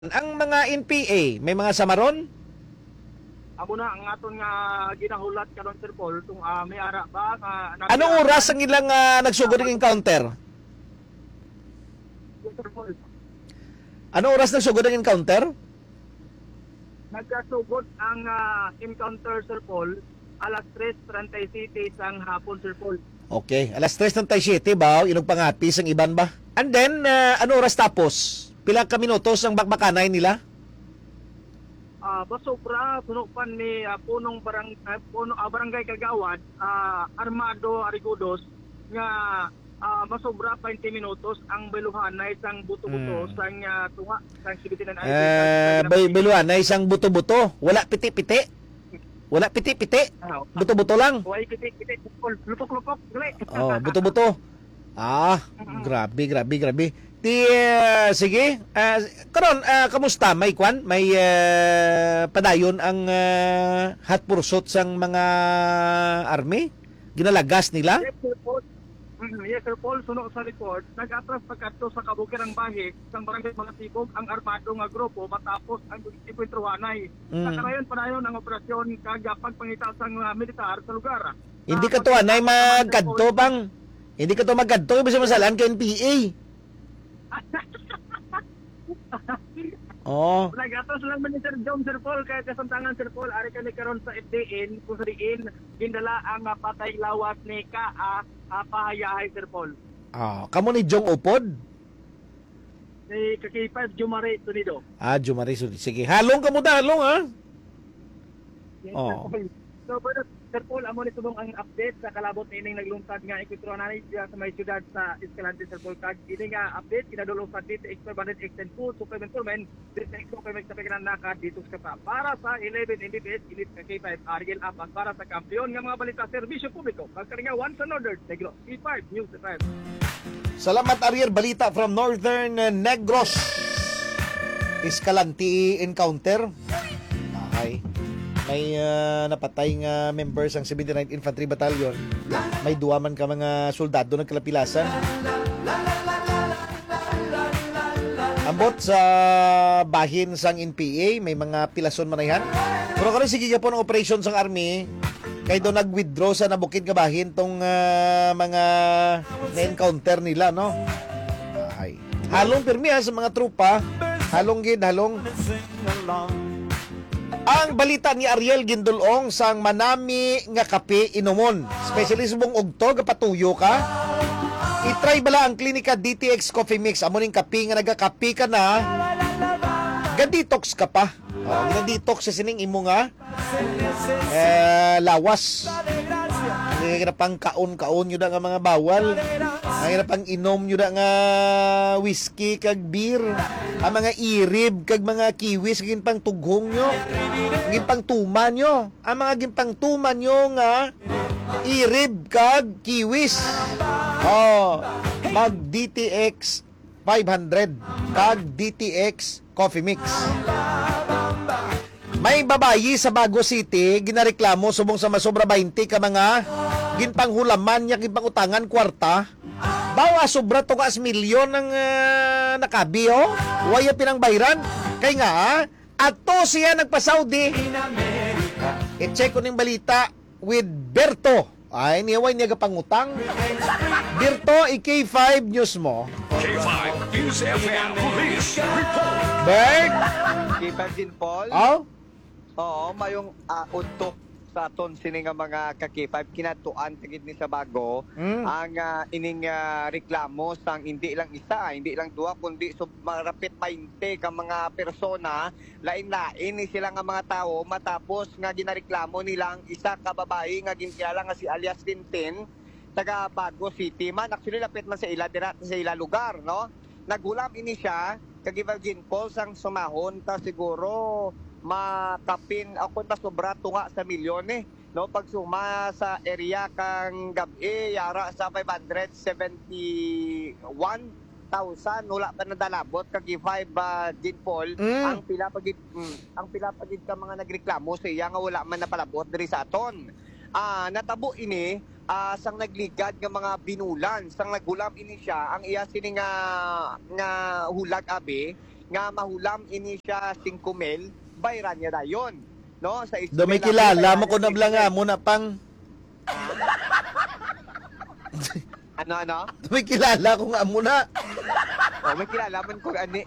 Ang mga NPA, may mga samaron? Amo na ang aton nga ginahulat karon Sir Paul tung may ara ba nga Anong oras ang ilang nagsugod ng encounter? Sir Paul, Anong oras nagsugod ng encounter? nagkasugod ang encounter Sir Paul alas 3:37 sang hapon Sir Paul. Okay, alas 3:37 ba? Ilog pangapis ang iban ba? And then, ano oras tapos? Pila ka minutos ang bakbakanay nila? Basobra sunupan ni punong barangay Kagawad, Armado Arigodos nga masobra 20 minutos ang beluhan na isang buto-buto sang tunga sang Sibitinan Biluan na isang buto-buto. Wala piti-piti. Wala piti-piti. Buto-buto lang. Huwag kitik-kitik, lupok-lupok, gali. Oh, buto-buto. Grabe. Sige. Karon, kamusta? May kwan? May padayon ang hot pursuit sang mga army? Ginalagas nila? Yes, Sir Paul, suno sa report, nag-atras pagkadto sa kabukirang bahi sang barangay mga Tibog ang armado nga grupo matapos ang ipintruhanay. Sa karayon padayon ang operasyon kag pagpangita sang militar sa lugar. Hindi ka to anay magkadto bang? Hindi ka to magkadto ibig masalan kay NPA. Oh. Nag-atras lang man ni Sir John, Sir Paul, kaya kasamtangan Sir Paul, ari kani karon sa FDN, kung sa diin, gindala ang patay lawas ni pahayahay Sir Paul. Kamo ni Jong Upod? Si Kakipad Jumare Tunido. Jumari. Sige, halong kamo halong ha. Yes, Sir Paul. So, Sir Paul, amo ni subong ang update sa kalabot ining naglungtad nga ikwitronanay sa may siyudad sa Escalante, Sir Paul. Kag ini nga update kinadulong sa dito expert extend food supplement dito ko may sa pagkanaka dito sa pa para sa 11 Mbps elite K5 Ariel Apas para sa kampiyon nga mga balita serbisyo publiko. Pagkaringa once and ordered Negros K5 News 5. Salamat Ariel, balita from Northern Negros. Escalante encounter. Okay. May napatay nga members ang 79th Infantry Battalion. May duwaman ka mga soldado nagkalapilasan. Ambot sa bahin sang NPA, may mga pilason manayan. Pero karon sige po ng operation sang army, kay do nag-withdraw sa nabukid nga bahin tong mga na-encounter nila, no? Ay. Halong pirmi sa mga trupa, halong. Ang balita ni Ariel Gindulong sang manami nga kape inumon. Specialist mong ugto kapatuyo ka. I-try bala ang klinika DTX Coffee Mix. Amo ning kape nga nagakape ka na. Ga-detox ka pa. Ga-detox sa sining imo nga lawas. Nga pang kaon-kaon yun nga mga bawal. Nga pang inom yun nga whiskey kag beer. Ang mga irib kag mga kiwis gin pang tughong nyo. Gin pang tuman nyo. Ang mga gin pang tuman nyo nga irib kag kiwis. Mag DTX 500 kag DTX Coffee Mix. May babayi sa Bago City ginareklamo subong sa masobra 20 ka mga ginpanghulaman nya ginpangutangan kwarta. Bawa sobra to kas milyon ng nakabi waya pinang bayran kay nga ato siya nagpa-Saudi. I-check ko ning balita with Berto. Ay niya gapangutang. Berto, K5 News mo. K5 News FM Police Report. Bert? K5 din, Paul? Oo, mayong utok sa aton sini nga mga ka-K5 kinatuan tagid ni sa Bago ang ining reklamo sang hindi lang isa, hindi lang duha kundi marapit 20 ka mga persona, lain-lain ni sila nga mga tao matapos nga ginareklamo nila ang isa ka babae nga ginkilala nga si alias Tintin taga Bago City man. Actually lapit man sa ila dira sa ila lugar, no? Nagulam ini siya kag Virgin Falls ang sumahon ta siguro makapin ako ta sobra tunga sa milyon no pag suma sa area kang gabi yara sa 571,000 wala pa nadalabot kag 5 din Paul ang pila pagid ka mga nagreklamo sa iya nga wala man napalabot diri sa aton. Natabo ini sang nagligad nga mga binulan sang nagulam ini siya ang iya sini nga hulag abi nga mahulam ini siya 5,000, bayran niya dayon. No, sa Do may kilala mo ko na blanga mo na pang ano? may kilala ko nga mo na. Oh, may kilala man ko ani.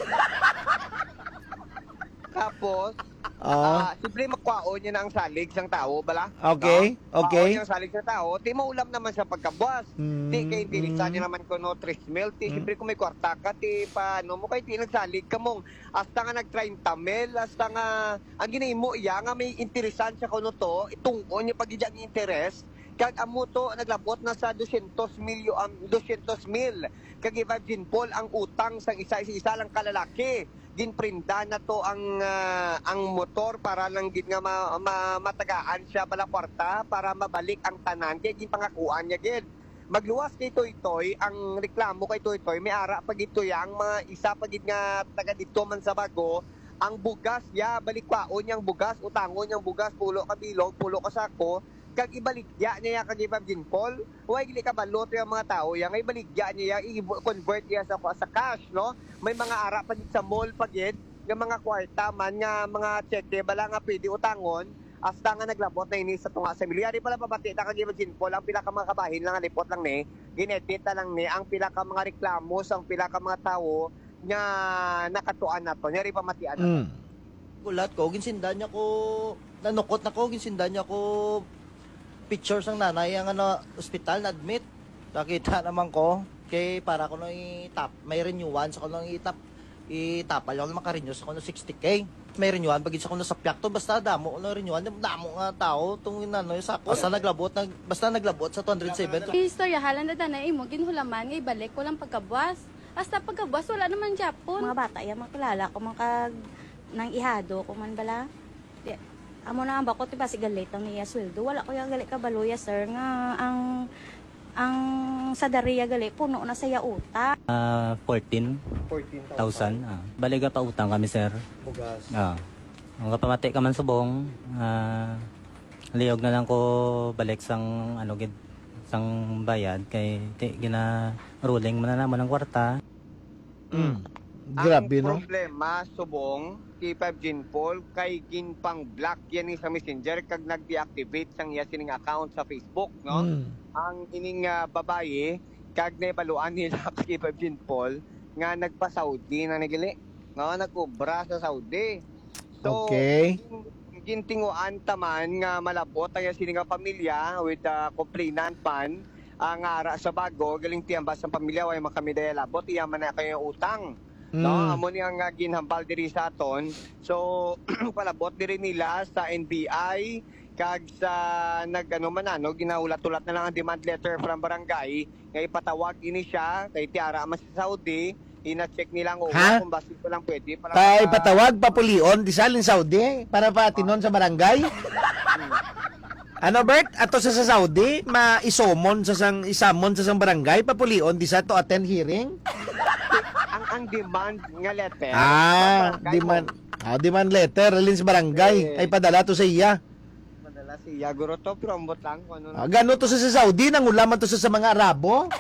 Tapos, simple magkwaon niya na ang salig sang tao, bala? Okay, No? okay. Kwaon niya ang salig sa tao, di maulam naman sa pagkabuas. Di kay intirisa niya naman ko no 3,000, ti simple kung may kwarta ka, ti paano mo kay ti nagsalig ka mong, hasta nga nag-30 mil, hasta nga, ang ginay mo iya, nga may interesan siya kuno to, itungkon niya pag-ijang interes, kag amo to naglabot na sa 200 mil. Kag i-vibe din Paul ang utang sang isa lang kalalaki. Ginprinda na to ang motor para lang gid nga matagaan siya bala kwarta para mabalik ang tanan kay ginpangakuan niya gid. Magluwas kay Toy-Toy, ang reklamo kay Toy-Toy, may ara pag ito yang mga isa pag nga taga dito man sa Bago, ang bugas ya balikwaon yang bugas, utangon yang bugas, pulo ka bilog, pulo ka sako, kag ibaligya niya kag ibab din Paul, way gili ka balot yung mga tao yang ibaligya niya i-convert niya sa cash, no? May mga ara pa sa mall pagid nga mga kwarta man nga mga cheque bala nga pwede utangon hasta nga naglabot na ini sa tunga sa milyari pala pabati ta kag ibab din Paul, ang pila ka mga kabahin lang lipot lang ni ginedit lang ni ang pila ka mga reklamo ang pila ka mga tao nga nakatuan na to nyari pamatian na Gulat ko, ginsindan niya ko, nanukot na ko, ginsindan niya ko pictures ng nanay ang ospital na admit. Nakita naman ko, kay para ko nang may renewal sa ko nang itapal yung makarenew sa ko ng 60K. May renewal, bagay sa ko sa piyak to, basta damo na renewal, damo nga tao, itong yung sako. Basta naglabot sa 207. Istorya halan na danay mo ginhulaman nga ibalik ko lang pagkabuas. Hasta pagkabuas wala naman Japon. Mga bata yan makilala ko mga nang ihado ko man bala. Amo na ang bako ti basi galit ang niya sweldo. Wala ko yung galit kabaluya sir nga ang sa dariya gali puno na saya uta. 14,000. Baliga pa utang kami, sir. Bugas. Ang kapamati ka man subong, liyog na lang ko balik sang sang bayad kay gina ruling mo na naman ang kwarta. Grabe ang no. problema subong K5 Ginpol kay ginpang block yan ni sa Messenger kag nag-deactivate sang iya sining account sa Facebook, no? Ang ining babaye kag naibaluan nila kay K5 Ginpol nga nagpa-Saudi na nagili, no? Nagkobra sa Saudi. So, Okay. gintinguan taman nga malabot ang iya sining pamilya with complainant pan ang ara sa Bago galing tiyambas sa pamilya way makamidaya labot iya man na kayo utang. No, amo ni ang ginhambal diri sa aton. So palabot diri nila sa NBI kag sa ginaulat-ulat na lang ang demand letter from barangay nga ipatawag ini siya kay tiara mas sa Saudi, ina-check nila ang kung basit ko lang pwede para Tay patawag papulion di salin Saudi para patinon sa barangay. Ano Bert, ato sa Saudi isamon sa sang barangay papulion di sa to attend hearing. ang demand nga letter. Demand letter alin sa barangay ay padala to sa iya. Padala siya guro to promote lang kuno. Gano to sa Saudi nang ulaman to sa mga Arabo.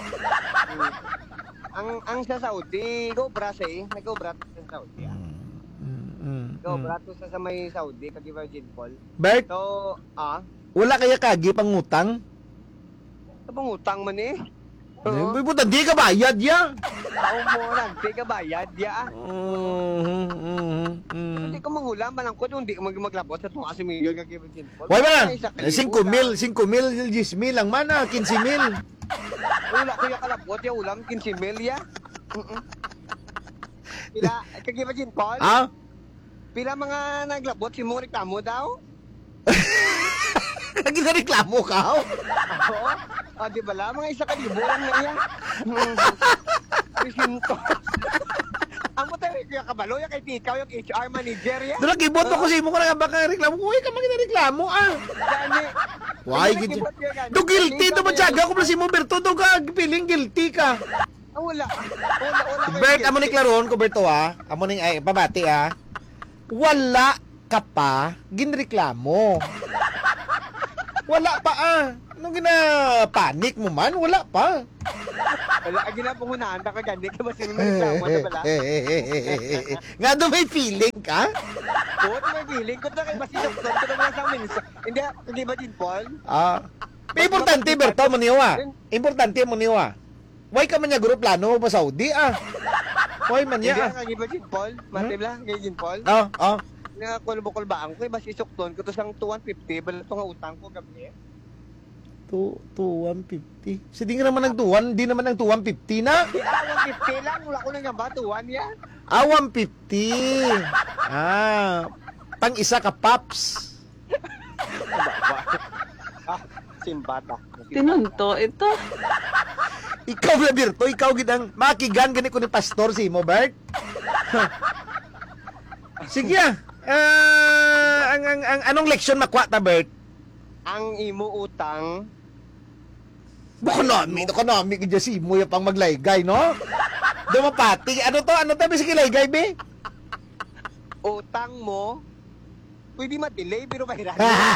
ang sa Saudi nag-obra sa Saudi. Nag-obra to sa may Saudi kag Virgin Paul. Bert, So, wala kaya kagi pangutang? sa pangutang man eh. Buta di ka bayad ya. Tao mo lang, di ka bayad, ya. Hindi ka mangulam, malang ko, hindi ka maglabot sa itong asimilyon kag Virgin Paul. Wala ba? 5,000, 10,000 lang mana, 15,000. Wala ko yung kalabot, ya ulam, 15,000, ya. Pila, kag Virgin Paul? Pila mga naglabot, si mong reklamo daw? Ginareklamo ka? Oo. Di ba lang? Mga 1,000 lang na yan. Presinto. Ang mo tayo, yung kabalo, yung kay Tikaw, yung HR manager yan. Doon iboto ko sa imo ko na baka reklamo. Uy, ka maginareklamo Gani. Why? Do guilty to matyaga ko si mo Berto. Do ka feeling guilty ka. Wala. Bert, amo ni klaron ko Berto Amo ning ay pabati Wala ka pa ginreklamo. Wala pa Nung gina-panic mo man, wala pa. Wala, ang ginapungunahan na kagani ka ba sino reklamo na bala? Nga do may feeling ka? Oo, may feeling ko na kay Basilokton ko naman sa minsa. Hindi, kagi ba din, Paul? May importante, Berto, mo niwa. Importante mo niwa. Why ka man niya group plano pa Saudi, Why man Hindi, niya, kagi ba din, Paul? Mati bala, kagi din, Paul? Nga kulbukol-baan ko, Basilokton ko to sang 250, bala to nga utang ko gabi. 150. Sige nga naman ng 2, di naman ng 250 na. 150 lang, wala ko na nga ba, 2-1 yan. 150. Pang isa ka, Paps. Simbata. Tinunto ito. Ikaw na, Berto, ikaw gidang makigan gani ko ni Pastor si mo, Bert. Sige ang anong leksyon makwa ta, Bert? Ang imo utang, Economic gidya si mo pang maglaygay, no? Dumapati. Ano to? Sige laygay, be? utang mo, pwede ma-delay pero mahirap.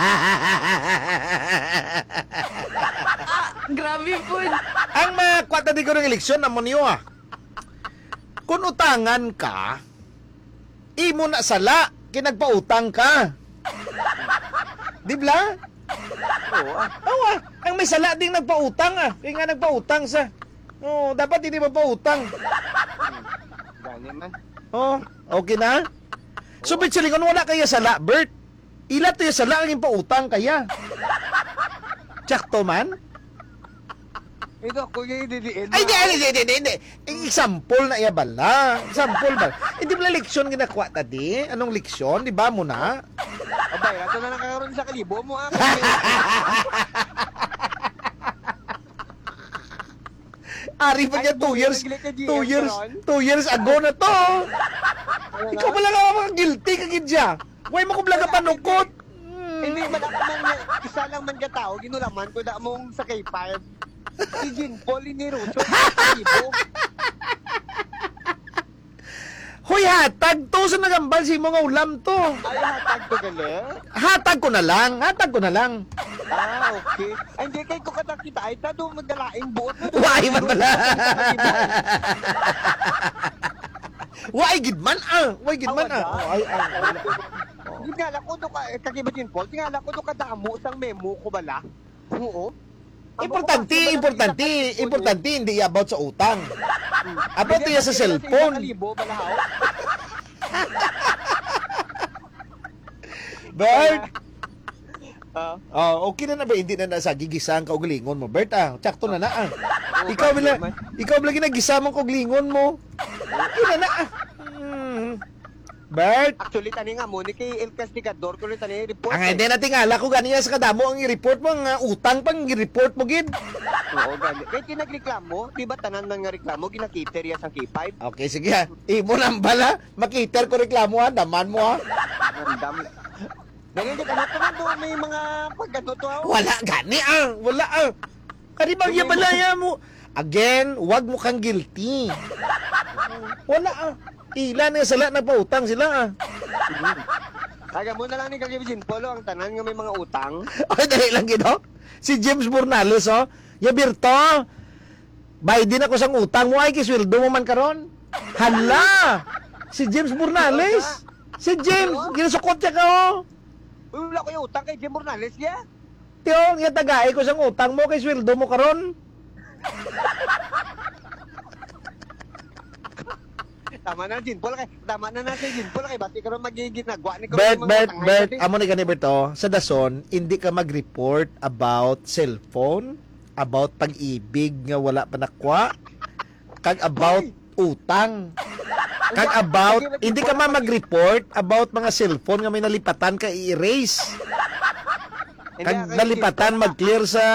Grabe po. Ang makwata di ko ng eleksyon na mo niyo, Kung utangan ka, imo na sala, kinagpautang ka. Di ba? Oo, ang may sala ding nagpautang, Kaya nga nagpautang sa. Dapat hindi mapautang. Gani man. Okay na? So, bitchali, kung wala kaya sala, Bert, ila to yung sala ang pautang kaya. Tsakto man? Ito ako yung didiin. Ay, hindi. Example na iyabal na. Example ba? Hindi mo na leksyon ginakwa tadi? Anong leksyon? Di ba mo na? Abay, rato na nakakaroon sa kalibo mo, Ari pa niya 2 years ago na to. Ikaw pala nga mga guilty kagid siya. Why mo ko blaga panukot? Hindi man ako man, isa lang man ka tao, ginulaman ko na mong sa K5. Si Jean Paul ni Russo, kalibo. Hoy, hatag to sa nagambal si mga ulam to. Ay, hatag to gali? Hatag ko na lang. Okay. Ay, hindi kay ko katakita. Ay, tado magdalaing buot na. Why man pala? Why gidman Why gidman Tingala ko do ka kagiba Jean Paul. Tingala ko do kadamo sang memo ko bala. Oo. Importante hindi about sa utang. About to sa cellphone. Bert. Okay na ba hindi na nasa gigisa ang kaugalingon mo, Bert? Tsakto na. Ikaw bila ginagisa mong kaugalingon mo. Ina na. Bert. Actually, tani nga mo, ni kay El Castigador ko rin tani report. Ang hindi na tingala ko ganiya sa kadamo ang i-report mo, ang utang pang i-report mo, gid. Oo, gani. Kaya kinagreklamo, di ba tanan man nga reklamo, ginakiter ya sang K5? Okay, sige Imo nang bala, makiter ko reklamo daman mo Randam. Ganyan ka naman do, may mga pagkano to. Wala gani wala Kani bang yabalaya mo? Again, wag mo kang guilty. Wala Ilan nga sila nagpautang sila Kaya mo na lang ni Kagibijin Polo ang tanan nga may mga utang. Ay, dali lang gino. Si James Burnales, Yabirto, Biden ako sang utang mo, ay kisweldo mo man karon. Hala! Si James Burnales. Si James, ginasukot siya ka, Uy, wala ko yung utang kay Jim Morales, ya? Tiyo, nga tagay ko sang utang mo, kay sweldo mo karon. Tama na Jin Paul kay. Tama na si Jin Paul kay bati karon magiginagwa ni ko. Bert, amo ni ganito, sa Dason, hindi ka mag-report about cellphone, about pag-ibig nga wala pa nakwa, kag about utang. Kag about, hindi ka mag-report about mga cellphone nga may nalipatan ka i-erase. Kag nalipatan mag-clear sa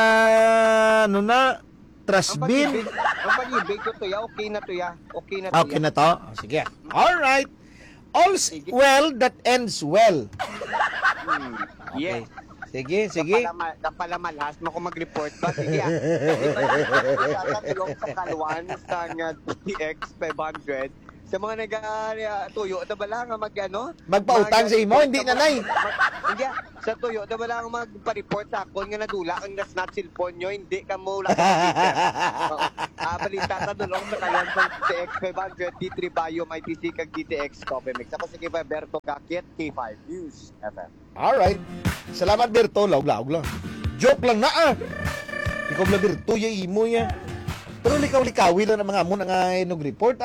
trust bin. Ang pag-ibig ko to ya, okay na to ya. Okay na to? Sige. Alright. All's well that ends well. Yes. Sige. Kapala malas mo ko mag-report ba? Sige. Sa kalwan sa TX 500 sa mga nag-tuyo na bala nga Magpautang sa imo, hindi nanay. Hindi, sa tuyo na bala nga magpa-report sa akon nga nadula ang nasnat cellphone nyo, hindi ka mo lang balita ka dulong sa kalan sa DTX 500, D3 Bio, may TC kag DTX Coffee Mix. Ako si Berto Kakit, K5 News FM. Alright. Salamat, Berto. Laog lang. Joke lang na, Ikaw lang, Berto, yung imo niya. Pero likaw-likawi lang ng mga amon nga report,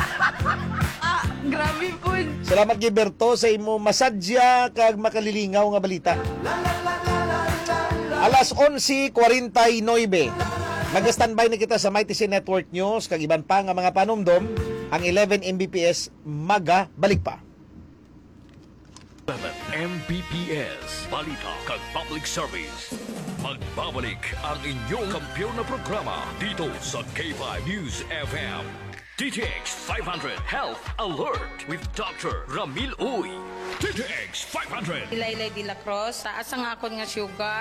Grabe po. Salamat kay Berto sa imo masadya kag makalilingaw nga balita. Alas 11:49. Mag-standby na kita sa Mighty C Network News kag iban pa nga mga panumdom. Ang 11 Mbps maga balik pa. 11 Mbps, balita kag public service. Magbabalik ang inyong kampiyon na programa dito sa K5 News FM. DTX 500 Health Alert with Dr. Ramil Uy. DTX 500. Laylay de la Cruz, taas ang akon nga sugar,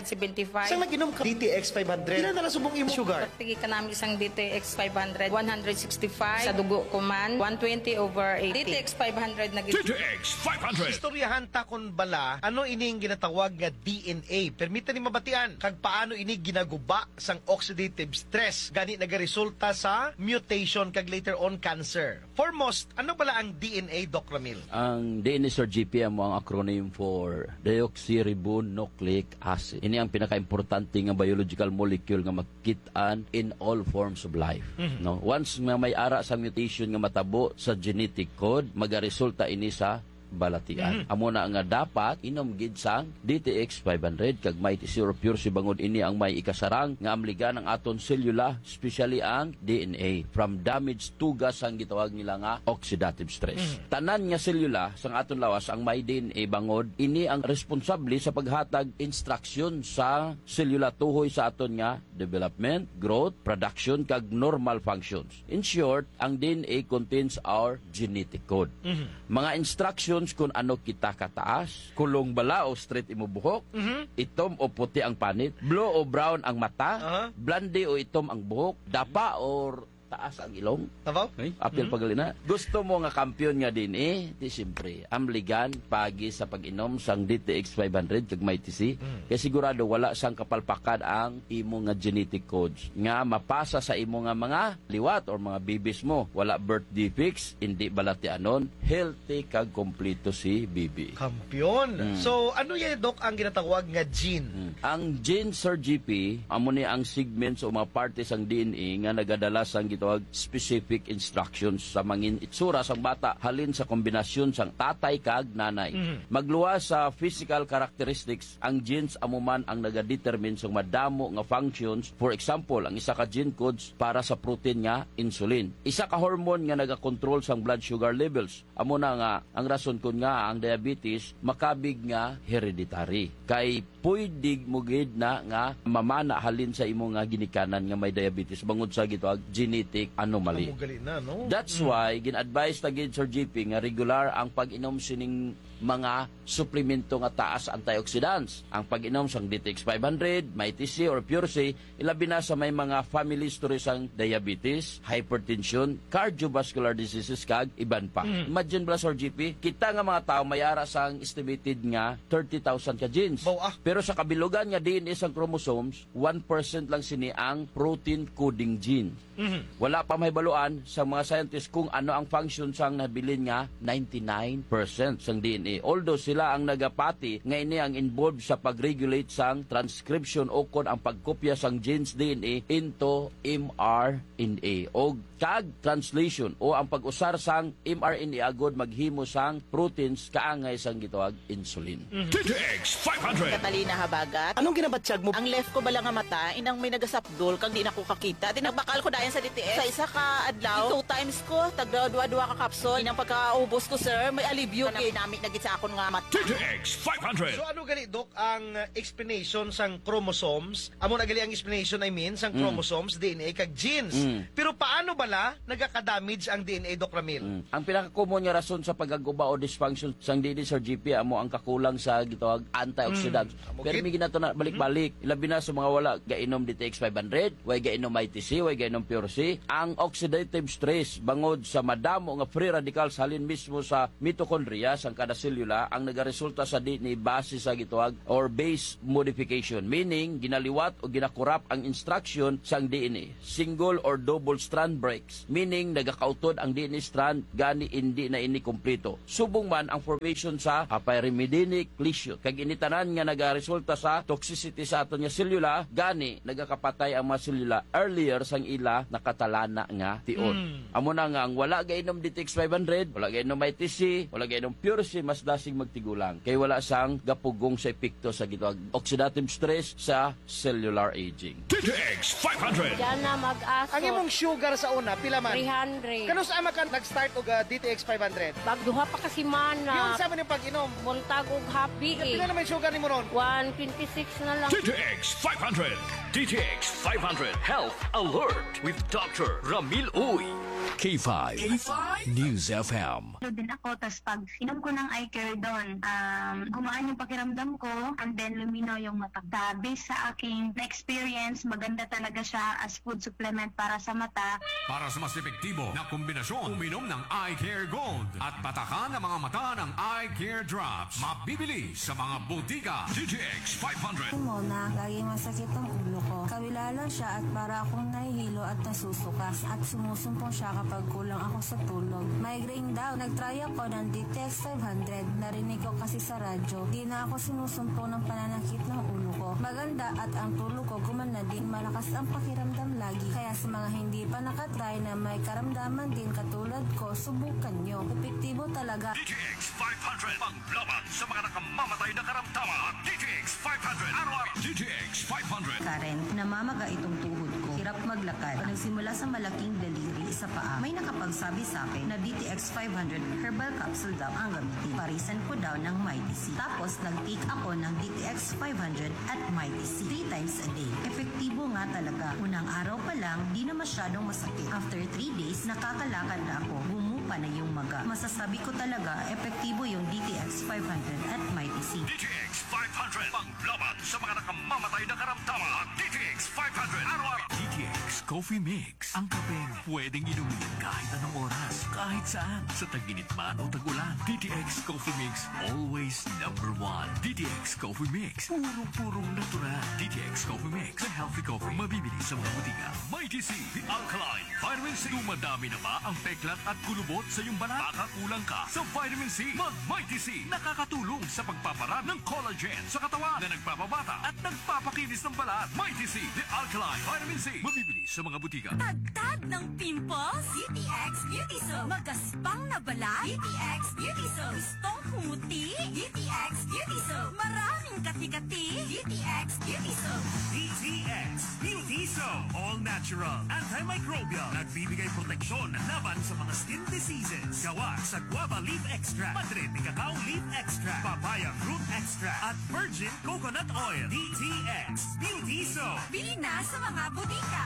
375. Saan nag-inom ka? DTX 500. Ilan na subong imo sugar? Pagtigi ka namin isang DTX 500, 165. Sa dugo ko man, 120/80. DTX 500 na DTX 500. Istoryahan ta kon bala, ano ining ginatawag nga DNA? Permita ni mabatian kag paano ini ginaguba sang oxidative stress gani nagaresulta sa mutation kag later on cancer. Foremost, ano bala ang DNA, Doc Ramil? Ang DNA Sir GP mo ang acronym for deoxyribonucleic acid. Ini ang pinaka-importante nga biological molecule nga makitaan in all forms of life. No, once nga may ara sa mutation nga matabo sa genetic code, magaresulta ini sa balatian. Amo na nga dapat inom gid sang DTX 500 kag may tisir pure si bangod ini ang may ikasarang nga amligan ang aton selula, especially ang DNA from damaged tugas ang gitawag nila nga oxidative stress. Tanan nga selula sang aton lawas ang may DNA bangod ini ang responsable sa paghatag instruction sa selula tuhoy sa aton nga development, growth, production kag normal functions. In short, ang DNA contains our genetic code. Mga instructions kung ano kita kataas, kulong bala o straight imo buhok, itom o puti ang panit, blue o brown ang mata, blonde o itom ang buhok, dapa or taas ang ilong. Tabaw? Apil pagalina. Gusto mo nga kampiyon nga din di siyempre, amligan pagi sa pag-inom sang DTX 500 kag may TC. Kaya sigurado wala sang kapalpakan ang imo nga genetic codes nga mapasa sa imo nga mga liwat or mga babies mo. Wala birth defects, hindi balatianon, healthy kag kompleto si baby. Kampiyon. So, ano yan, Doc, ang ginatawag nga gene? Ang gene, Sir GP, amo ni ang segments o mga partes ang DNA nga nagadala sang gitawag specific instructions sa mangin itsura sang bata halin sa kombinasyon sang tatay kag nanay. Magluwas sa physical characteristics, ang genes amuman ang nagadetermine sang madamo nga functions. For example, ang isa ka gene codes para sa protein nga insulin. Isa ka hormone nga nagakontrol sang blood sugar levels. Amo na nga ang rason kun nga ang diabetes makabig nga hereditary. Kay pwede mo gid na nga mamana halin sa imo nga ginikanan nga may diabetes bangod sa gitawag genetic anomaly. That's why gin-advise ta gid Sir GP nga regular ang pag-inom sining mga suplemento nga taas antioxidants. Ang pag-inom sang DTX 500, may TC or Pure C, ilabi na sa may mga family stories sang diabetes, hypertension, cardiovascular diseases kag iban pa. Imagine ba Sir GP, kita nga mga tao may ara sang estimated nga 30,000 ka genes. Pero sa kabilugan nga DNA sang chromosomes, 1% lang sini ang protein coding gene. Wala pa mahibaluan sa mga scientists kung ano ang function sang nabilin nga 99% sang DNA. Although sila ang nagapati nga ini ang involved sa pag-regulate sang transcription o kon ang pagkopya sang genes DNA into mRNA o kag translation o ang pag-usar sang mRNA agod maghimo sang proteins kaangay sang gitawag insulin. DTX 500. Catalina Habagat. Anong ginabatsyag mo? Ang left ko bala nga mata, inang may nagasapdol kang di na ko kakita. Tinagbakal ko dayan sa DTX. Sa isa ka adlaw, 2 times ko, tagdua-dua ka kapsol. Inang pagkaubos ko, sir, may alibyo. Namit na git sa akon nga mata. DTX 500. So ano gali, Doc, ang explanation sang chromosomes? Amo na gali ang explanation, I mean, sang chromosomes, DNA, kag genes. Pero paano bala nagaka-damage ang DNA, Doc Ramil? Ang pinaka-common nga rason sa pagaguba o dysfunction sang DNA Sir GP amo ang kakulang sa gitawag antioxidants. Pero may ginato na balik-balik. Ilabi na sa mga wala gainom DTX 500, way gainom ITC, way gainom Pure C, ang oxidative stress bangod sa madamo nga free radicals halin mismo sa mitochondria sang kada selula ang nagaresulta sa DNA base sa gituwag or base modification, meaning ginaliwat o ginakurap ang instruction sang DNA. Single or double strand breaks, meaning nagakautod ang DNA strand gani hindi na ini kompleto. Subong man ang formation sa pyrimidinic lesion. Kag initanan nga nagaresulta sa toxicity sa aton nga selula, gani nagakapatay ang mga selula earlier sang ila nakatalana nga tion. Amo na nga ang wala gainom DTX 500, wala gainom ITC, wala gainom Pure C, mas dasing magtigulang. Kay wala sang gapugong sa epekto sa gitawag oxidative stress sa cellular aging. DTX 500. Diyan na mag-aso. Ang imong sugar sa una, pila man? 300. Kanus ama ka nag-start og DTX 500? Bagduha pa kasi Yung mana. sa man yung pag-inom. Buntag og happy Pila naman yung sugar ni mo ron? 126 na lang. DTX 500. DTX 500 Health Alert with Dr. Ramil Uy. K5 News FM. Din ako, tapos pag inom ko ng eye care doon, gumaan yung pakiramdam ko, and then lumino yung mata. Based sa aking experience, maganda talaga siya as food supplement para sa mata. Para sa mas epektibo na kombinasyon, uminom ng Eye Care Gold at patakan ang mga mata ng Eye Care Drops. Mabibili sa mga butika. DTX 500. Mo na, laging masakit ang ulo ko. Kawila lang siya at para akong nahihilo at nasusuka. At sumusumpong siya kapag kulang ako sa tulog. Migraine daw. Nag-try ako ng DTX 500. Narinig ko kasi sa radyo. Di na ako sinusumpong ng pananakit ng ulo ko. Maganda at ang tulog ko gumana din. Malakas ang pakiramdam lagi. Kaya sa mga hindi pa nakatry na may karamdaman din katulad ko, subukan nyo. Epektibo talaga. DTX 500. Panglaban sa mga nakamamatay na karamdaman. DTX 500. Araw-araw. DTX 500. Karen, namamaga itong tuhod ko. Hirap maglakad. Nagsimula sa malaking daliri sa paa. May nakapagsabi sa akin na DTX 500 herbal capsule daw ang gamitin. Parisan ko daw ng Mighty C. Tapos nag-take ako ng DTX 500 at Mighty C 3 times a day. Efektibo nga talaga. Unang araw pa lang, di na masyadong masakit. After 3 days, nakakalakad na ako. Bumupa na yung maga. Masasabi ko talaga, epektibo yung DTX 500 at Mighty C. DTX 500. Panglaban sa mga nakamamatay na karamdaman. DTX 500. Araw-araw. DTX Coffee Mix. Ang kapeng pwedeng inumin kahit anong oras, kahit saan, sa tag-init man o tag-ulan. DTX Coffee Mix, always number 1. DTX Coffee Mix, purong-purong natural. DTX Coffee Mix, the healthy coffee, mabibili sa mga butika. Mighty C, the alkaline, vitamin C. Dumadami na ba ang peklat at kulubot sa iyong balat? Baka kulang ka sa vitamin C. Mag-Mighty C, nakakatulong sa pagpaparami ng collagen sa katawan na nagpapabata at nagpapakinis ng balat. Mighty C, the alkaline, vitamin C, mabibili sa mga butika. Tagtag ng pimples? DTX Beauty Soap. Magaspang na balat? DTX Beauty Soap. Gustong kumuti? DTX Beauty Soap. Maraming kati-kati? DTX Beauty Soap. DTX Beauty Soap. All natural, antimicrobial. Nagbibigay proteksyon laban sa mga skin diseases. Gawa sa guava leaf extract, madrid ni cacao leaf extract, papaya fruit extract, at virgin coconut oil. DTX Beauty Soap. Bili na sa mga butika.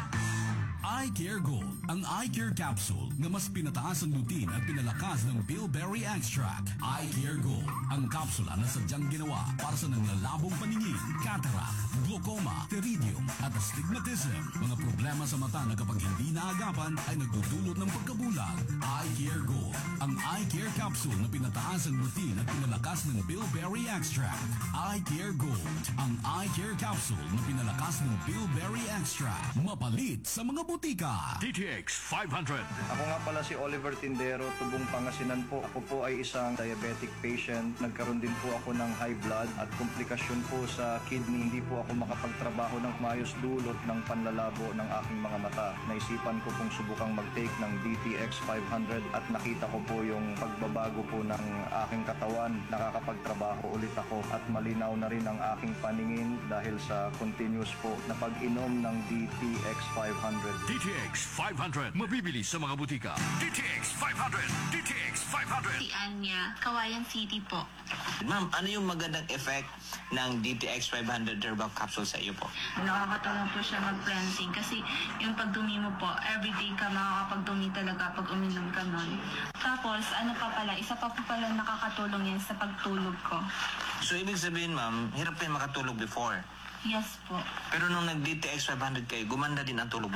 Eye Care Gold, ang Eye Care Capsule na mas pinataas ang lutin at pinalakas ng bilberry extract. Eye Care Gold, ang kapsula na sadyang ginawa para sa nanlalabong paningin, cataract, glaucoma, pteridium at astigmatism. Mga problema sa mata na kapag hindi naagapan ay nagdudulot ng pagkabulag. Eye Care Gold, ang Eye Care Capsule na pinataas ang lutin at pinalakas ng bilberry extract. Eye Care Gold, ang Eye Care Capsule na pinalakas ng bilberry extract. Mapalit sa mga butika. DTX 500. Ako nga pala si Oliver Tindero, Tubong Pangasinan po. Ako po ay isang diabetic patient. Nagkaroon din po ako ng high blood at komplikasyon po sa kidney. Hindi po ako makapagtrabaho ng maayos dulot ng panlalabo ng aking mga mata. Naisipan ko pong subukang mag-take ng DTX 500 at nakita ko po yung pagbabago po ng aking katawan. Nakakapagtrabaho ulit ako at malinaw na rin ang aking paningin dahil sa continuous po na pag-inom ng DTX 500. DTX 500. Mabibili sa mga butika. DTX 500. DTX 500. Si Anya, Kawayan City po. Ma'am, ano yung magandang effect ng DTX 500 herbal capsule sa iyo po? Nakakatulong po siya mag-cleansing kasi yung pagdumi mo po, everyday ka makakapagdumi talaga pag uminom ka nun. Tapos, ano pa pala, isa pa po pala nakakatulong yan sa pagtulog ko. So, ibig sabihin, ma'am, hirap kayo makatulog before? Yes po. Pero nung nag-DTX 500 kayo, gumanda din ang tulog mo?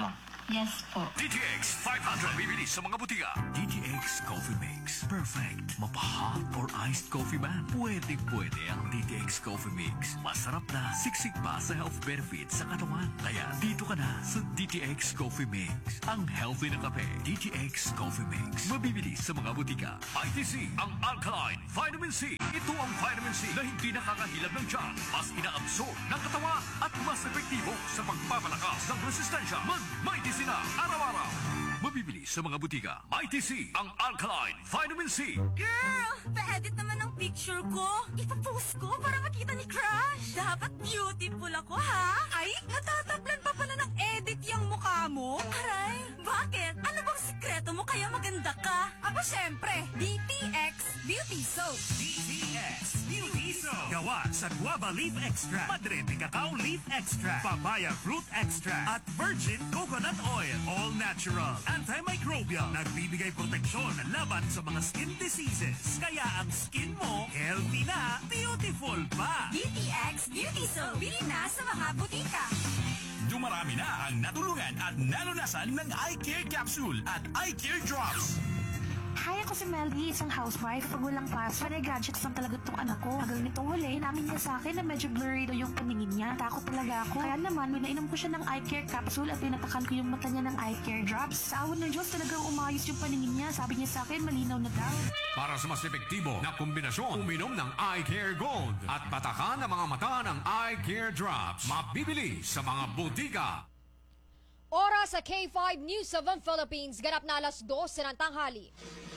Yes po. DTX 500 bibili sa mga butika. DTX Coffee Mix. Perfect. Mapa-hot or iced coffee man. Pwede ang DTX Coffee Mix. Masarap na, siksik pa sa health benefits sa katawan. Kaya dito ka na sa DTX Coffee Mix. Ang healthy na kape. DTX Coffee Mix. Mabibili sa mga butika. ITC, ang Alkaline Vitamin C. Ito ang vitamin C na hindi nakakahilab ng tiyan. Mas ina-absorb ng katawan at mas epektibo sa pagpapalakas ng resistensya. Mag-Mighty C na araw-araw. Mabibili sa mga butika. Mighty C, ang Alkaline Vitamin C. Girl, pa-edit naman ang picture ko. Ipapost ko para makita ni Crush. Dapat beautiful ako, ha? Ay, natatablan pa pala ng edit yung mukha mo. Aray, bakit? Ano bang sikreto mo kaya maganda ka? Aba, syempre, DTX Beauty Soap. DTX Beauty Soap. Gawa sa guava leaf extract, Madre de cacao leaf extract, papaya fruit extract, at virgin coconut oil. All natural, antimicrobial, nagbibigay proteksyon laban sa mga skin diseases. Kaya ang skin mo, healthy na, beautiful pa. DTX Beauty Soap. Bili na sa mga butika. Dumarami na ang natulungan at nalunasan ng eye care capsule at eye care drops. Hi, ako si Melody, isang housewife. Pag walang pasok, gadgets lang talaga itong anak ko. Hanggang nitong huli, namin niya sa akin na medyo blurry daw yung paningin niya. Takot talaga ako. Kaya naman, pinainom ko siya ng eye care capsule at pinatakan ko yung mata niya ng eye care drops. Sa awan ng Diyos, talagang umayos yung paningin niya. Sabi niya sa akin, malinaw na daw. Para sa mas epektibo na kombinasyon, uminom ng Eye Care Gold at patakan ang mga mata ng Eye Care Drops. Mabibili sa mga butika. Oras sa K5 News of the Philippines. Ganap na 2:00 ng tanghali.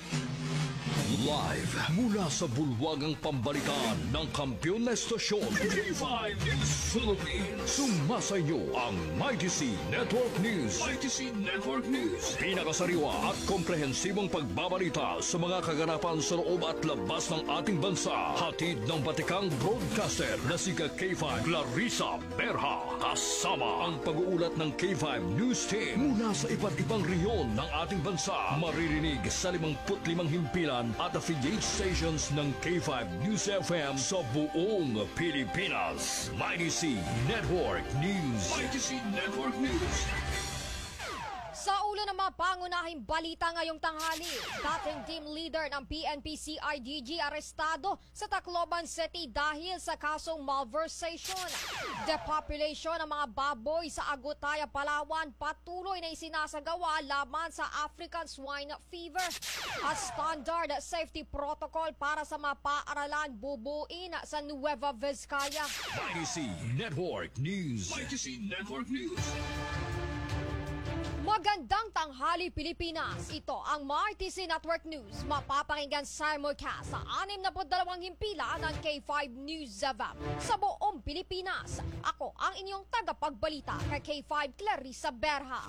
Live mula sa bulwagang pambalitaan ng kampiyon na estasyon K5 News Philippines. Sumasayo ang Mighty C Network News. Mighty C Network News. Pinakasariwa at komprehensibong pagbabalita sa mga kaganapan sa loob at labas ng ating bansa. Hatid ng batikang broadcaster na si K5 Clarissa Berha. Kasama ang pag-uulat ng K5 News Team mula sa iba't ibang rehiyon ng ating bansa. Maririnig sa 55 himpilan at affiliate stations ng K5 News FM sa buong Pilipinas. Mighty C Network News. Mighty C Network News. Sa ulo ng mga pangunahing balita ngayong tanghali, dating team leader ng PNP-CIDG arestado sa Tacloban City dahil sa kasong malversation. Depopulation ng mga baboy sa Agutaya, Palawan patuloy na isinasagawa laban sa African Swine Fever. At standard safety protocol para sa mga paaralan bubuin sa Nueva Vizcaya. Mighty C Network News. Mighty C Network News. Magandang tanghali Pilipinas. Ito ang Mighty C Network News. Mapapakinggan simulcast sa 62 himpilan ng K5 News FM sa buong Pilipinas. Ako ang inyong tagapagbalita kay K5 Clarissa Berha.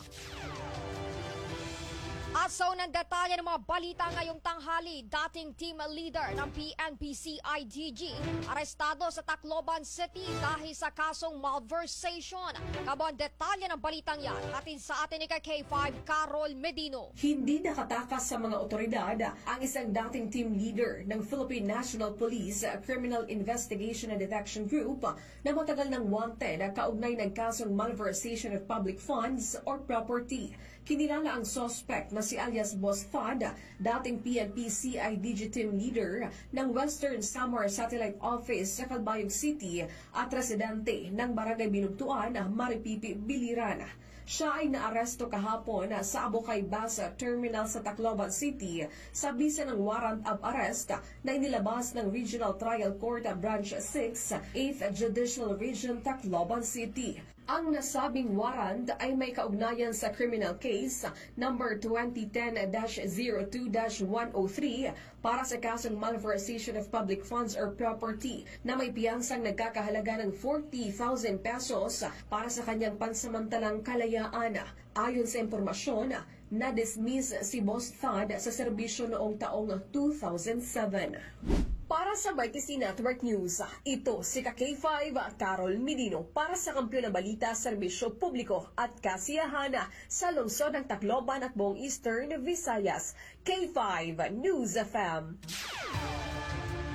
At sa unang detalye ng mga balita ngayong tanghali, dating team leader ng PNP-CIDG arestado sa Tacloban City dahil sa kasong malversation. Kabang detalye ng balitang yan, atin sa atin ni K5 Carol Medino. Hindi nakatakas sa mga otoridad ang isang dating team leader ng Philippine National Police Criminal Investigation and Detection Group na matagal ng wanted kaugnay ng kasong malversation of public funds or property. Kinilala ang suspect na si alias Boss Thad, dating PNP-CIDG team leader ng Western Samar Satellite Office sa Calbayog City at residente ng Barangay Binugtuan, Maripipi, Biliran. Siya ay naaresto kahapon sa Abukay Bus Terminal sa Tacloban City sa bisa ng warrant of arrest na inilabas ng Regional Trial Court Branch 6, 8th Judicial Region, Tacloban City. Ang nasabing warrant ay may kaugnayan sa criminal case number 2010-02-103 para sa kasong malversation of public funds or property na may piyansang nagkakahalaga ng 40,000 pesos para sa kanyang pansamantalang kalayaan. Ayon sa impormasyon, na-dismiss si Boss Thad sa serbisyo noong taong 2007. Para sa Mighty C Network News, ito si K5 Carol Medino para sa Kampiyon ng Balita, Serbisyo Publiko at Kasiyahan sa lungsod ng Tacloban at buong Eastern Visayas. K5 News FM. Sa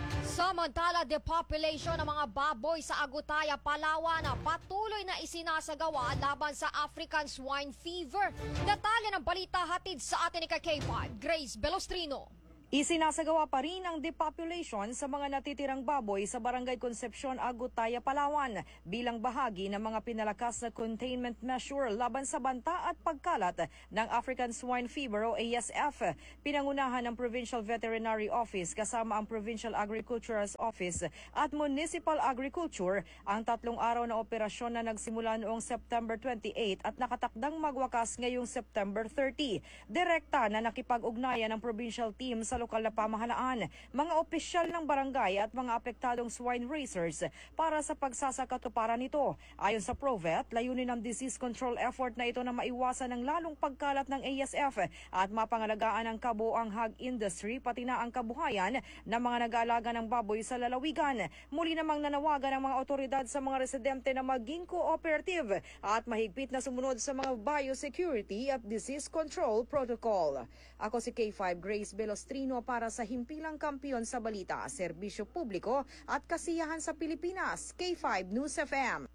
Samantala, depopulation ng mga baboy sa Agutaya, Palawan na patuloy na isinasagawa laban sa African swine fever. Detalye ng balita hatid sa atin ni K5, Grace Belostrino. Isinasagawa pa rin ang depopulation sa mga natitirang baboy sa Barangay Concepcion, Agutaya, Palawan bilang bahagi ng mga pinalakas na containment measure laban sa banta at pagkalat ng African Swine Fever o ASF. Pinangunahan ng Provincial Veterinary Office kasama ang Provincial Agricultural Office at Municipal Agriculture ang 3 araw na operasyon na nagsimula noong September 28 at nakatakdang magwakas ngayong September 30. Direkta na nakipag-ugnayan ng provincial team sa lokal na pamahalaan, mga opisyal ng barangay at mga apektadong swine raisers para sa pagsasakatuparan nito. Ayon sa Provet, layunin ng disease control effort na ito na maiwasan ng lalong pagkalat ng ASF at mapangalagaan ang kabuoang hog industry pati na ang kabuhayan ng mga nag-aalaga ng baboy sa lalawigan. Muli namang nanawagan ng mga otoridad sa mga residente na maging cooperative at mahigpit na sumunod sa mga biosecurity at disease control protocol. Ako si K5 Grace Belostrino para sa Himpilang Kampiyon sa Balita, Serbisyo Publiko at Kasiyahan sa Pilipinas, K5 News FM.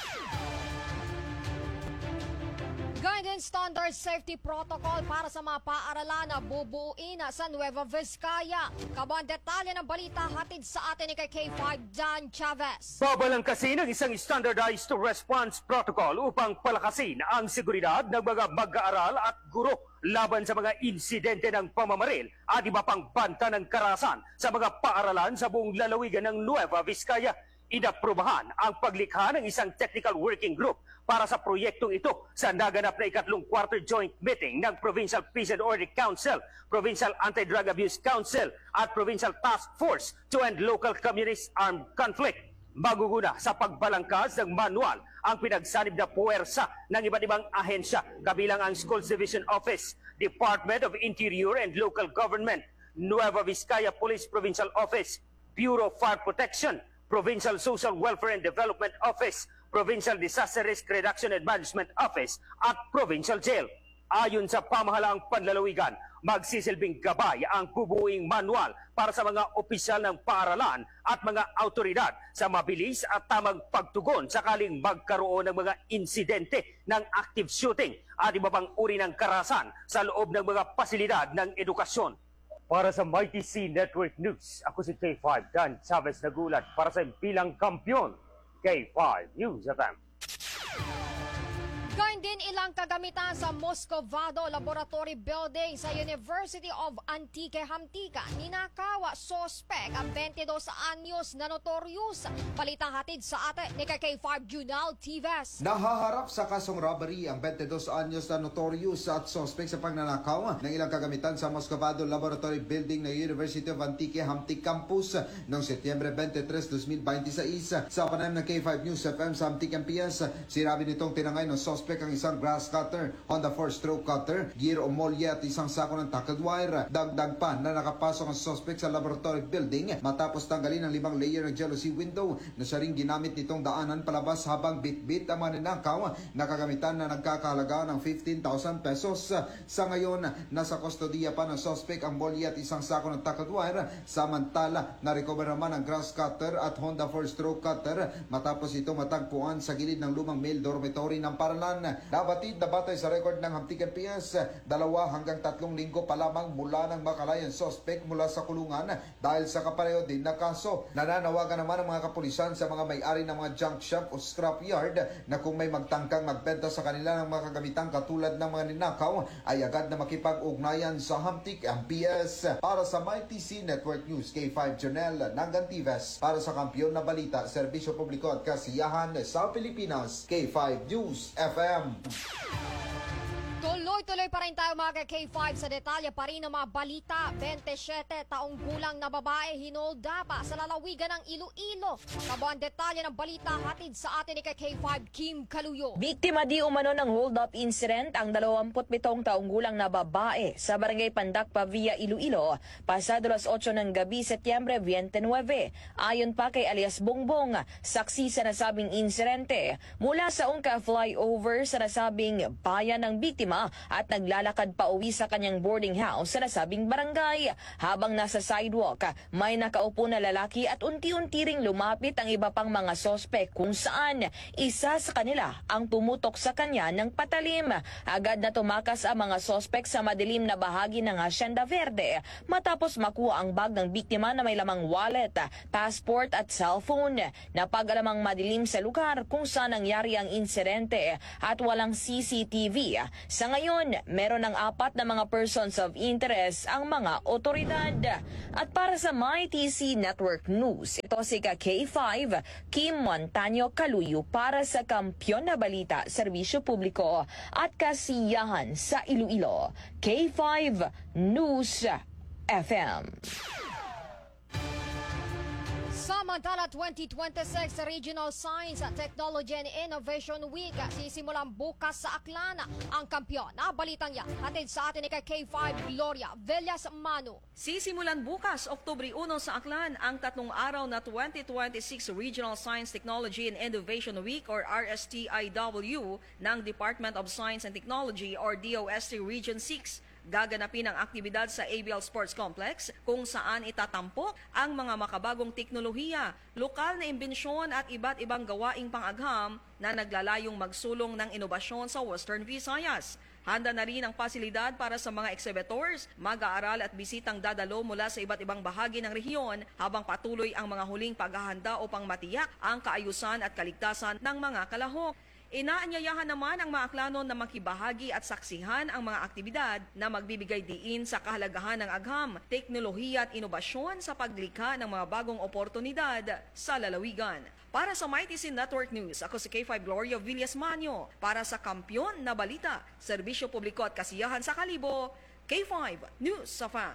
Guidance Standard Safety Protocol para sa mga paaralan na bubuuin sa Nueva Vizcaya. Kabuang detalye ng balita hatid sa atin ni K5 Dan Chavez. Babalangkasin ang isang standardized response protocol upang palakasin ang seguridad ng mga mag-aaral at guro laban sa mga insidente ng pamamaril at iba pang banta ng karahasan sa mga paaralan sa buong lalawigan ng Nueva Vizcaya. Inaprubahan ang paglikha ng isang technical working group para sa proyektong ito sa naganap na 3rd quarter joint meeting ng Provincial Peace and Order Council, Provincial Anti-Drug Abuse Council at Provincial Task Force to End Local Communist Armed Conflict. Maguguna sa pagbalangkas ng manual ang pinagsanib na puwersa ng iba't ibang ahensya kabilang ang Schools Division Office, Department of Interior and Local Government, Nueva Vizcaya Police Provincial Office, Bureau of Fire Protection, Provincial Social Welfare and Development Office, Provincial Disaster Risk Reduction and Management Office at Provincial Jail. Ayon sa pamahalaang panlalawigan, magsisilbing gabay ang bubuing manual para sa mga opisyal ng paaralan at mga autoridad sa mabilis at tamang pagtugon sakaling magkaroon ng mga insidente ng active shooting at iba pang uri ng karahasan sa loob ng mga pasilidad ng edukasyon. Para sa Mighty C Network News, ako si K5 Dan Chavez nagulat para sa Himpilang Kampiyon, K5 News FM. Gayun din ilang kagamitan sa Moscovado Laboratory Building sa University of Antique Hamtica. Ninakawa sospek ang 22 anyos na notorious. Balitang hatid sa atin ni K5 Junal Tives. Nahaharap sa kasong robbery ang 22 anyos na notorious at sospek sa pagnanakaw ng ilang kagamitan sa Moscovado Laboratory Building ng University of Antique Hamtic Campus noong Setyembre 23, 2026. Sa panayam ng K5 News FM sa Hamtic MPS, sinabi nitong tinangay ng sospek ang isang grass cutter, Honda 4-stroke cutter, gear o molye at isang sako ng tackled wire. Dagdag pa na nakapasok ang suspect sa laboratory building matapos tanggalin ang 5 layer ng jealousy window na siya rin ginamit nitong daanan palabas habang bit-bit ang mga ninakaw na kagamitan na nagkakahalaga ng 15,000 pesos. Sa ngayon, nasa kustodiya pa ng suspect ang molye at isang sako ng tackled wire. Samantala, na-recover naman ang grass cutter at Honda 4-stroke cutter matapos ito matagpuan sa gilid ng lumang male dormitory ng Paralan. Nabatid na batay sa record ng Hamtic PS, 2 hanggang 3 linggo pa lamang mula ng makalayan suspect mula sa kulungan dahil sa kapareho din na kaso. Nananawagan naman ang mga kapulisan sa mga may-ari ng mga junk shop o scrap yard na kung may magtangkang magbenta sa kanila ng mga kagamitan katulad ng mga ninakaw ay agad na makipag-ugnayan sa Hamtic PS. Para sa Mighty C Network News, K5 Jonel Nangantives. Para sa Kampiyon na Balita, Serbisyo Publiko at Kasiyahan sa Pilipinas, K5 News FM. Tuloy-tuloy pa rin tayo mga K5 sa detalye pa rin ng mga balita. 27 taong gulang na babae hinolda pa sa lalawigan ng Iloilo. Kabuang detalye ng balita hatid sa atin ni K5 Kim Kaluyo. Biktima di umano ng hold-up incident ang 27 taong gulang na babae sa Barangay Pandak Pavia, Iloilo, pasado alas 8 ng gabi, Setyembre 29. Ayon pa kay alias Bongbong, saksi sa nasabing insidente mula sa Ungka flyover sa nasabing bayan ng biktima at naglalakad pa uwi sa kanyang boarding house sa nasabing barangay. Habang nasa sidewalk, may nakaupo na lalaki at unti-unti ring lumapit ang iba pang mga sospek kung saan isa sa kanila ang pumutok sa kanya ng patalim. Agad na tumakas ang mga sospek sa madilim na bahagi ng Hacienda Verde matapos makuha ang bag ng biktima na may lamang wallet, passport at cellphone. Napag-alamang madilim sa lugar kung saan nangyari ang insidente at walang CCTV. Sa ngayon, meron ng 4 na mga persons of interest ang mga otoridad. At para sa MyTC Network News, ito si K5 Kim Montaño Caluyo para sa Kampiyon na Balita, Serbisyo Publiko at Kasiyahan sa Iloilo. K5 News FM. Samantala, 2026 Regional Science, Technology and Innovation Week sisimulan bukas sa Aklan. Ang kampiyon na balitang yan hatid sa atin ni K5 Gloria Villas Manu. Sisimulan bukas, Oktubre 1 sa Aklan, ang 3 araw na 2026 Regional Science, Technology and Innovation Week or RSTIW ng Department of Science and Technology or DOST Region 6. Gaganapin ang aktibidad sa ABL Sports Complex kung saan itatampok ang mga makabagong teknolohiya, lokal na imbensyon at iba't ibang gawaing pang-agham na naglalayong magsulong ng inobasyon sa Western Visayas. Handa na rin ang pasilidad para sa mga exhibitors, mag-aaral at bisitang dadalo mula sa iba't ibang bahagi ng rehiyon habang patuloy ang mga huling paghahanda upang matiyak ang kaayusan at kaligtasan ng mga kalahok. Inaanyayahan naman ang mga aklanon na makibahagi at saksihan ang mga aktibidad na magbibigay diin sa kahalagahan ng agham, teknolohiya at inobasyon sa paglikha ng mga bagong oportunidad sa lalawigan. Para sa MyTC Network News, ako si K5 Gloria Villas Manyo. Para sa Kampiyon na Balita, Serbisyo Publiko at Kasiyahan sa Kalibo, K5 News sa FAN.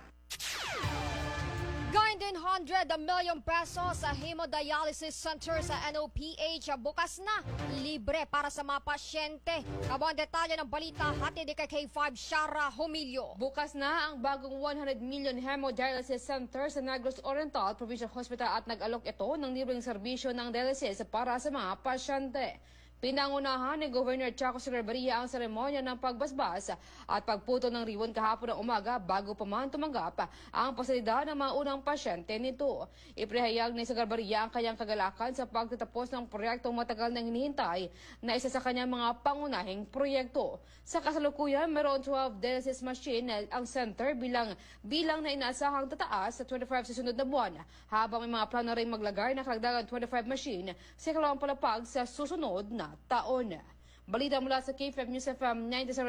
Gayun din 100 million pesos sa hemodialysis center sa NOPH bukas na, libre para sa mga pasyente. Kabang detalye ng balita hatid ni K5 Shara Humilio. Bukas na ang bagong 100 million hemodialysis center sa Negros Oriental Provincial Hospital at nag-alok ito ng libreng serbisyo ng dialysis para sa mga pasyente. Pinangunahan ni Governor Chaco Secretaria ang seremonya ng pagbasbas at pagputo ng ribbon kahapon ng umaga bago pa man tumanggap ang pasilidad ng mga unang pasyente nito. Iprehayag ni Secretaria ang kanyang kagalakan sa pagtatapos ng proyektong matagal nang hinihintay na isa sa kanyang mga pangunahing proyekto. Sa kasalukuyan, meron 12 dialysis machine ang center bilang na inaasahang tataas sa 25 sa sunod na buwan, habang may mga plano rin maglagay ng karagdagang 25 machine sa ikalawang palapag sa susunod na taon. Balita mula sa K5 News FM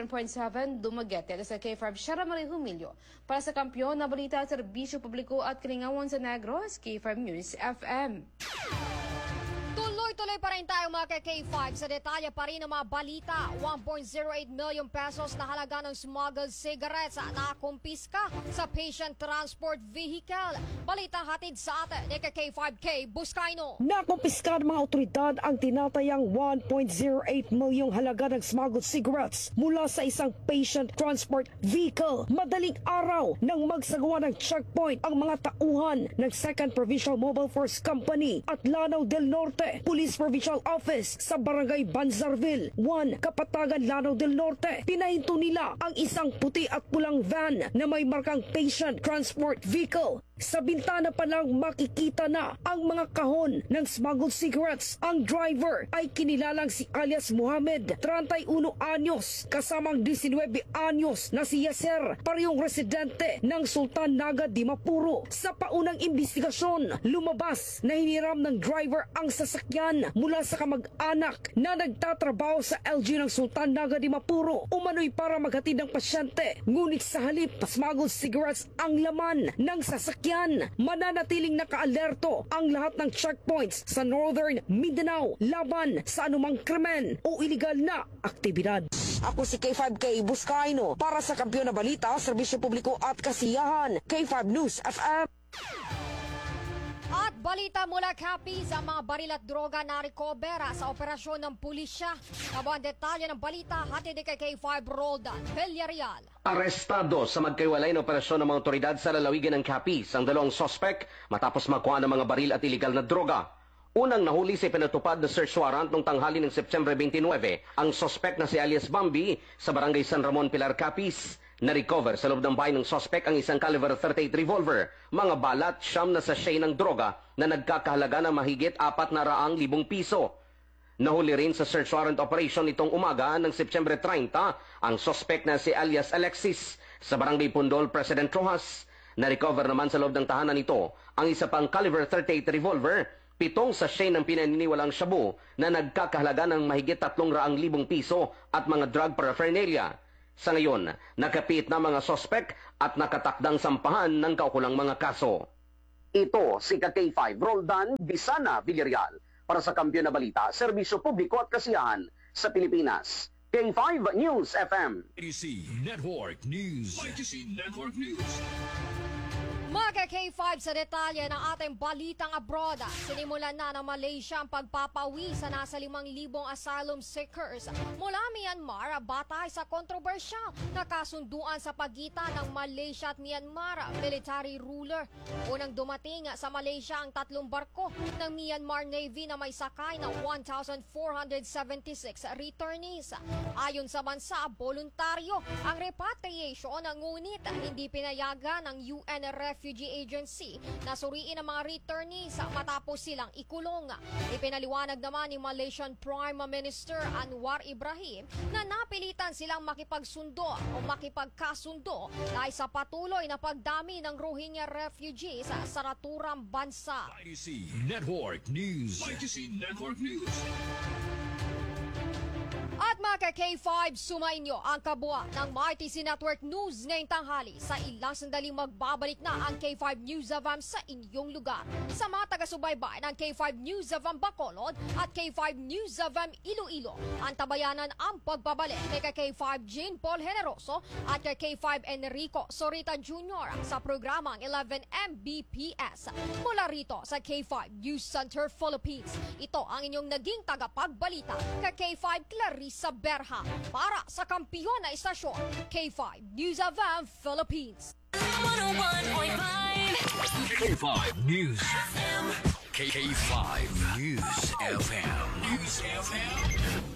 97.7 Dumaguete at sa K5 Shara Marie Humilio. Para sa Kampiyon na Balita, Serbisyo Publiko at Kilingawan sa Negros, K5 News FM. Tuloy-tuloy pa rin tayo mga K5 sa detalye pa rin ng mga balita. 1.08 million pesos na halaga ng smuggled cigarettes na kumpiska sa patient transport vehicle. Balita hatid sa atin ni K5K Buscaino. Nakumpiska ng mga otoridad ang tinatayang 1.08 milyong halaga ng smuggled cigarettes mula sa isang patient transport vehicle. Madaling araw nang magsagawa ng checkpoint ang mga tauhan ng 2nd Provincial Mobile Force Company at Lanao del Norte Police Provincial Office sa Barangay Banzarville 1, Kapatagan, Lanao del Norte. Pinahinto nila ang isang puti at pulang van na may markang patient transport vehicle. Sa bintana pa lang makikita na ang mga kahon ng smuggled cigarettes. Ang driver ay kinilalang si alias Mohamed, 31 anyos, kasamang 19 anyos na si Yasser, parehong residente ng Sultan Naga, Dimapuro. Sa paunang investigasyon, lumabas na hiniram ng driver ang sasakyan mula sa kamag-anak na nagtatrabaho sa LG ng Sultan Naga, Dimapuro. Umano'y para maghatid ng pasyente, ngunit sa halip smuggled cigarettes ang laman ng sasakyan. Mananatiling nakaalerto ang lahat ng checkpoints sa Northern Mindanao laban sa anumang krimen o iligal na aktibidad. Ako si K5K Buscaino para sa Kampiyon na Balita, Serbisyo Publiko at Kasiyahan, K5 News FM. At balita mula Capiz, ang mga baril at droga na recover sa operasyon ng pulisya. Kabang detalye ng balita hatid ni K5 Roldan Villarreal. Arestado sa magkaiwalay na operasyon ng mga otoridad sa lalawigan ng Capiz ang 2 sospek matapos makuha ng mga baril at iligal na droga. Unang nahuli sa pinatupad na search warrant noong tanghali ng September 29, ang suspect na si alias Bambi sa barangay San Ramon, Pilar, Capiz. Na-recover sa loob ng bahay ng suspect ang isang caliber 38 revolver, mga balat, siyam na sachet ng droga na nagkakahalaga ng mahigit 400,000 piso. Nahuli rin sa search warrant operation itong umaga ng September 30 ang suspect na si alias Alexis sa barangay Pundol, President Rojas. Na-recover naman sa loob ng tahanan nito ang isa pang caliber 38 revolver, 7 sachet ng pinaniniwalang shabu na nagkakahalaga ng mahigit 300,000 piso at mga drug paraphernalia. Sa ngayon, nakapit na mga sospek at nakatakdang sampahan ng kaukulang mga kaso. Ito si K5 Roldan Bisana Villarreal para sa Kampiyon na Balita, Serbisyo Publiko at Kasiyahan sa Pilipinas. K5 News FM. ITC Network News. ITC Network News. Mga K5 sa detalye ng ating balitang abroad. Sinimulan na ng Malaysia ang pagpapawi sa nasa 5,000 asylum seekers mula Myanmar batay sa kontrobersyal na kasunduan sa pagitan ng Malaysia at Myanmar military ruler. Unang dumating sa Malaysia ang 3 barko ng Myanmar Navy na may sakay na 1,476 returnees. Ayon sa bansa, voluntaryo ang repatriation, ngunit hindi pinayagan ng UN Refugee Agency na suriin ang mga returnees matapos silang ikulong. Ipinaliwanag naman ni Malaysian Prime Minister Anwar Ibrahim na napilitan silang makipagsundo o makipagkasundo dahil sa patuloy na pagdami ng Rohingya refugees sa naturang bansa. ITC Network News. ITC Network News. At mga K5, sumainyo ang kabuuan ng MyTC Network News ngayong tanghali. Sa ilang sandali magbabalik na ang K5 News of AM sa inyong lugar. Sa mga taga-subaybay ng K5 News of AM Bacolod at K5 News of AM Iloilo, ang tabayanan ang pagbabalik kay K5 Jean Paul Generoso at kay K5 Enrico Sorita Jr. sa programang 11 Mbps. Mula rito sa K5 News Center Philippines, ito ang inyong naging tagapagbalita kay K5 Clarissa Berha para sa kampiyon na istasyon, K5 News of AM Philippines. 101.5 K5 News FM. K5 News FM. News FM.